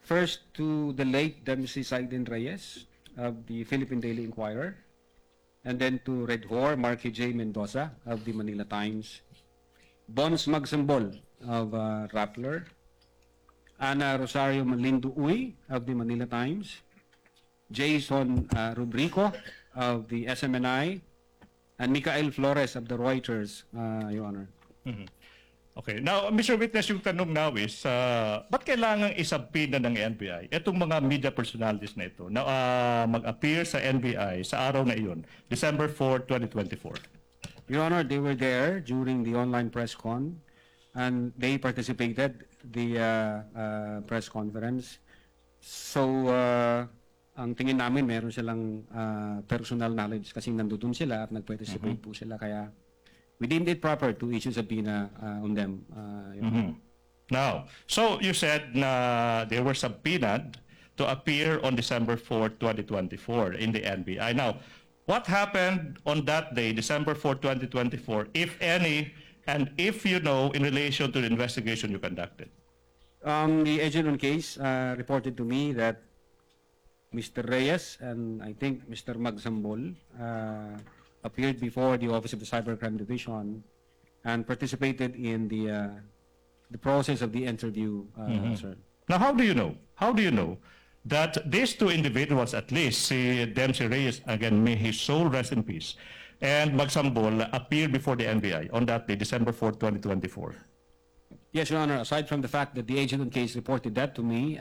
First, to the late Dempsey Saiden Reyes of the Philippine Daily Inquirer, and then to Red Hor Marky J. Mendoza of the Manila Times, Bons Magsambol of Rappler, Ana Rosario Malindo Uy of the Manila Times, Jason Rubrico of the SMNI, and Mikael Flores of the Reuters, Your Honor. Okay. Now, Mr. Witness, yung tanong now is, ba't kailangan isabpina ng NBI itong mga media personalities na ito na mag-appear sa NBI sa araw na iyon, December 4, 2024? Your Honor, they were there during the online press con, and they participated the press conference. So, ang tingin namin, meron silang personal knowledge kasi nandoon sila at nag-participate po sila. Kaya, we deemed it proper to issue subpoena on them. Your Honor. Now, so you said na they were subpoenaed to appear on December 4, 2024 in the NBI. Now, what happened on that day, December 4, 2024, if any, and if you know, in relation to the investigation you conducted? The agent on case reported to me that Mr. Reyes and I think Mr. Magsambol appeared before the Office of the Cybercrime Division and participated in the process of the interview, sir. Now, how do you know? How do you know that these two individuals, at least, si Dempsey Reyes, again, may his soul rest in peace, and Magsambol appeared before the NBI on that day, December 4, 2024? Yes, Your Honor. Aside from the fact that the agent on case reported that to me,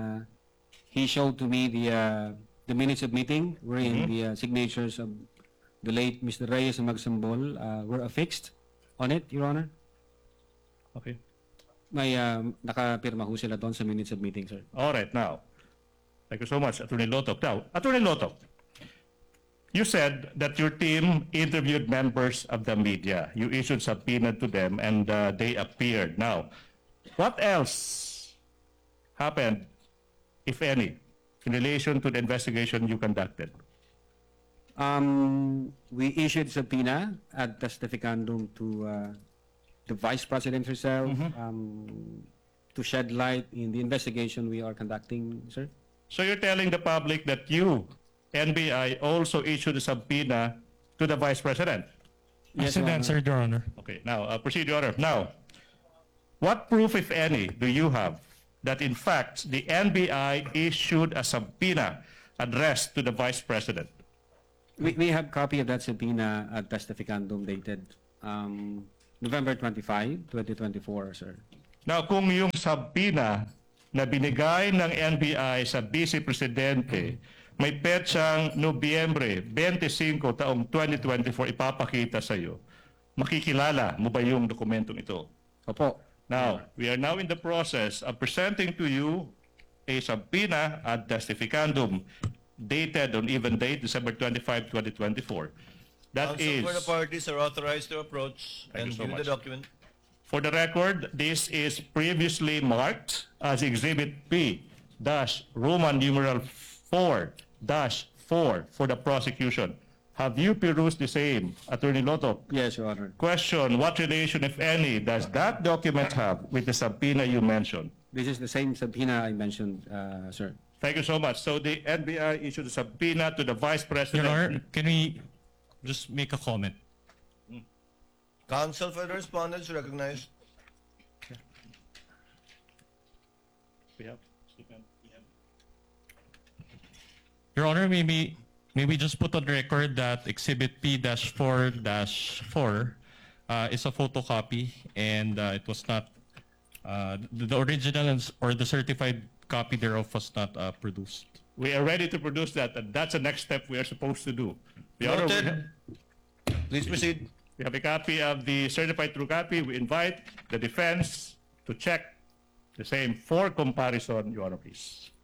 he showed to me the minutes of meeting wherein the signatures of the late Mr. Reyes and Magsambol were affixed on it, Your Honor. Okay. May nakapirma ho sila doon sa minutes of meeting, sir. All right, now, thank you so much, Attorney Lotok. Now, Attorney Lotok, you said that your team interviewed members of the media. You issued subpoena to them and they appeared. Now, what else happened, if any, in relation to the investigation you conducted? We issued subpoena ad testificandum to the Vice President herself to shed light in the investigation we are conducting, sir. So you're telling the public that you, NBI, also issued a subpoena to the Vice President? Yes, Yes, Your Honor. answered, Your Honor. Okay, now, proceed, Your Honor. Now, what proof, if any, do you have that, in fact, the NBI issued a subpoena addressed to the Vice President? We have copy of that subpoena ad testificandum dated November 25, 2024, sir. Now, kung yung subpoena na binigay ng NBI sa Vice Presidente may petsang Nobyembre 25 taong 2024 ipapakita sa iyo, makikilala mo ba yung dokumentong ito? Opo. Now, we are now in the process of presenting to you a subpoena ad testificandum dated on even date December 25, 2024. That Counsel is, for the parties are authorized to approach Thank and you so view much. the document. for the record, this is previously marked as Exhibit P dash Roman numeral 4 dash 4 for the prosecution. Have you perused the same, Attorney Lotok? Yes, Your Honor. Question, what relation, if any, does that document have with the subpoena you mentioned? This is the same subpoena I mentioned, sir. Thank you so much. So the NBI issued a subpoena to the Vice Your President. Honor, can we just make a comment? Counsel for the respondents recognized. We have- Your Honor, maybe just put on record that Exhibit P-4-4 is a photocopy and it was not, the original or the certified copy thereof was not produced. We are ready to produce that, and that's the next step we are supposed to do. Your Honor, Noted. Please proceed. we have a copy of the certified true copy. We invite the defense to check the same for comparison, Your Honor, please.